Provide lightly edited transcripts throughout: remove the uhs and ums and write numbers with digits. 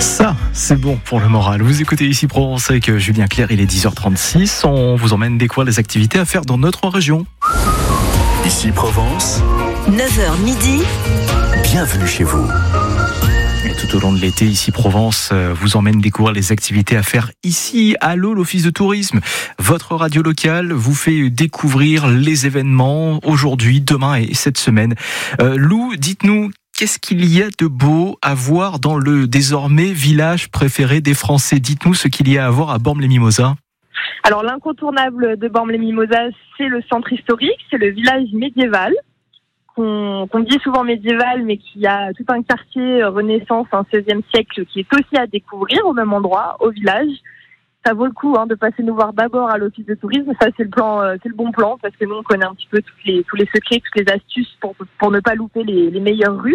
Ça, c'est bon pour le moral. Vous écoutez ici Provence avec Julien Clerc, il est 10h36. On vous emmène découvrir les activités à faire dans notre région. Ici Provence, 9h midi. Bienvenue chez vous. Et tout au long de l'été, ici Provence vous emmène découvrir les activités à faire ici. Allô, l'Office de tourisme. Votre radio locale vous fait découvrir les événements aujourd'hui, demain et cette semaine. Lou, dites-nous, qu'est-ce qu'il y a de beau à voir dans le désormais village préféré des Français? Dites-nous ce qu'il y a à voir à Bormes-les-Mimosas. Alors l'incontournable de Bormes-les-Mimosas, c'est le centre historique, c'est le village médiéval, qu'on dit souvent médiéval, mais qui a tout un quartier Renaissance, un 16e siècle, qui est aussi à découvrir au même endroit, au village. Ça vaut le coup de passer nous voir d'abord à l'office de tourisme. Ça, c'est le bon plan, parce que nous, on connaît un petit peu tous les secrets, toutes les astuces pour ne pas louper les meilleures rues.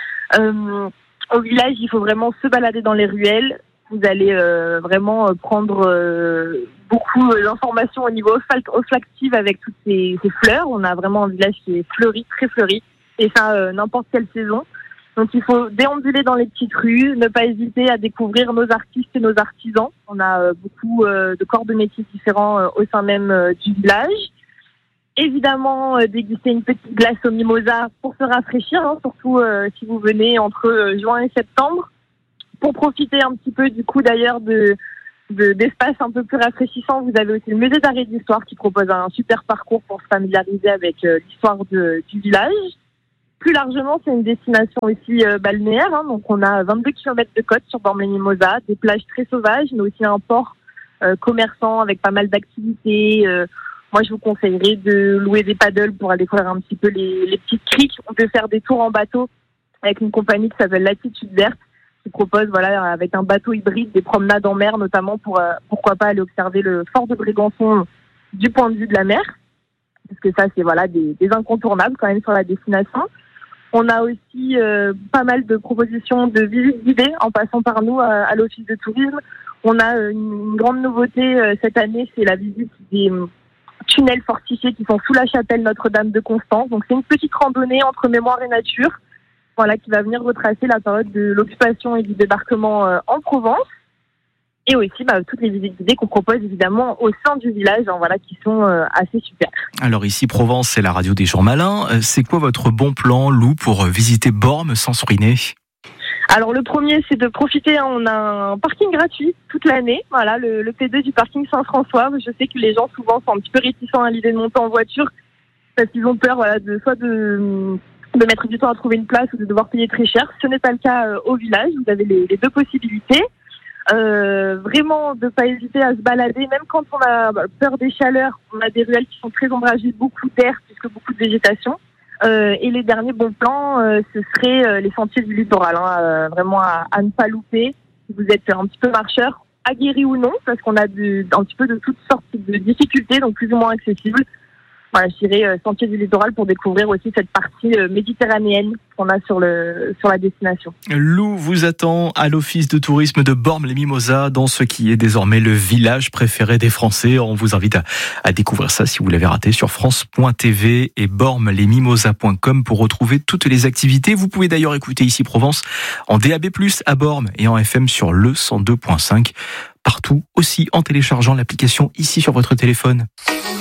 Au village, il faut vraiment se balader dans les ruelles. Vous allez vraiment prendre beaucoup d'informations au niveau olfactif avec toutes ces fleurs. On a vraiment un village qui est fleuri, très fleuri, et ça n'importe quelle saison. Donc il faut déambuler dans les petites rues, ne pas hésiter à découvrir nos artistes et nos artisans. On a beaucoup de corps de métiers différents au sein même du village. Évidemment, déguster une petite glace au mimosa pour se rafraîchir, surtout si vous venez entre juin et septembre, pour profiter un petit peu du coup d'ailleurs d'espaces un peu plus rafraîchissants. Vous avez aussi le musée d'art et d'histoire qui propose un super parcours pour se familiariser avec l'histoire du village. Plus largement, c'est une destination aussi balnéaire, donc on a 22 km de côte sur Bormes-les-Mimosas, des plages très sauvages, mais aussi un port commerçant avec pas mal d'activités. Moi, je vous conseillerais de louer des paddles pour aller découvrir un petit peu les petites criques. On peut faire des tours en bateau avec une compagnie qui s'appelle Latitude Verte, qui propose, avec un bateau hybride, des promenades en mer, notamment pour, pourquoi pas, aller observer le fort de Brégançon du point de vue de la mer. Parce que ça, c'est des incontournables quand même sur la destination. On a aussi pas mal de propositions de visites guidées en passant par nous à l'Office de tourisme. On a une grande nouveauté cette année, c'est la visite des tunnels fortifiés qui sont sous la chapelle Notre-Dame de Constance. Donc c'est une petite randonnée entre mémoire et nature, qui va venir retracer la période de l'occupation et du débarquement en Provence. Et aussi toutes les visites guidées qu'on propose évidemment au sein du village, qui sont assez super. Alors ici Provence, c'est la radio des gens malins. C'est quoi votre bon plan, Lou, pour visiter Bormes sans se ruiner? Alors le premier, c'est de profiter, on a un parking gratuit toute l'année, le P2 du parking Saint-François. Je sais que les gens souvent sont un petit peu réticents à l'idée de monter en voiture parce qu'ils ont peur de mettre du temps à trouver une place ou de devoir payer très cher. Ce n'est pas le cas au village, vous avez les deux possibilités. Vraiment de pas hésiter à se balader, même quand on a peur des chaleurs. On a des ruelles qui sont très ombragées, beaucoup d'air puisque beaucoup de végétation. Et les derniers bons plans, ce seraient les sentiers du littoral, vraiment à ne pas louper. Si vous êtes un petit peu marcheur, aguerri ou non, parce qu'on a un petit peu de toutes sortes de difficultés, donc plus ou moins accessibles. Je dirais sentier du littoral pour découvrir aussi cette partie méditerranéenne qu'on a sur la destination. Lou vous attend à l'Office de tourisme de Bormes-les-Mimosas dans ce qui est désormais le village préféré des Français. On vous invite à découvrir ça si vous l'avez raté sur France.tv et bormeslesmimosas.com pour retrouver toutes les activités. Vous pouvez d'ailleurs écouter ici Provence en DAB+, à Bormes et en FM sur le 102.5 partout, aussi en téléchargeant l'application ici sur votre téléphone.